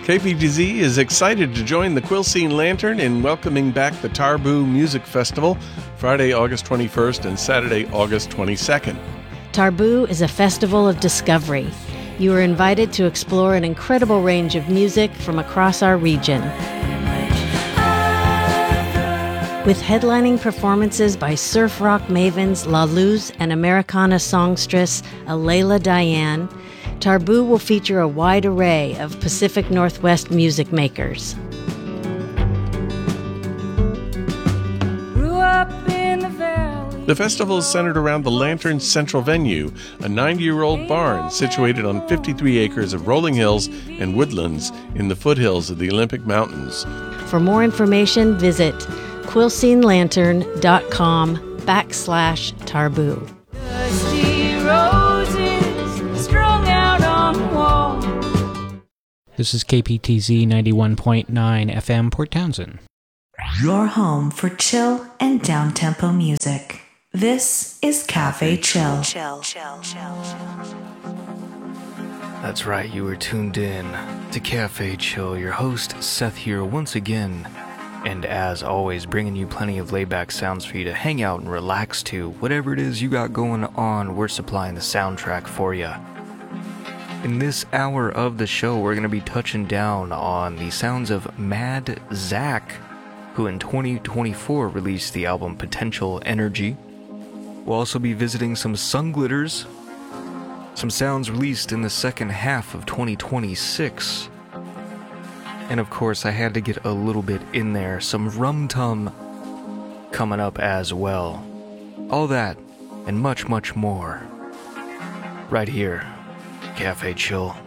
KPTZ is excited to join the Quilcene Lantern in welcoming back the Tarboo Music Festival, Friday, August 21st and Saturday, August 22nd. Tarboo is a festival of discovery. You are invited to explore an incredible range of music from across our region. With headlining performances by surf rock mavens La Luz and Americana songstress Alayla Diane, Tarboo will feature a wide array of Pacific Northwest music makers. The festival is centered around the Lantern's central venue, a 90-year-old barn situated on 53 acres of rolling hills and woodlands in the foothills of the Olympic Mountains. For more information, visit quilcenelantern.com/Tarboo. This is KPTZ 91.9 FM, Port Townsend. Your home for chill and down-tempo music. This is Cafe Chill. That's right, you are tuned in to Cafe Chill. Your host, Seth, here once again. And as always, bringing you plenty of laid-back sounds for you to hang out and relax to. Whatever it is you got going on, we're supplying the soundtrack for you. In this hour of the show, we're going to be touching down on the sounds of Mad Zach, who in 2024 released the album Potential Energy. We'll also be visiting some Sunglitters, some sounds released in the second half of 2026. And of course, I had to get a little bit in there, some Rum Tum coming up as well. All that and much, much more right here. Cafe Chill.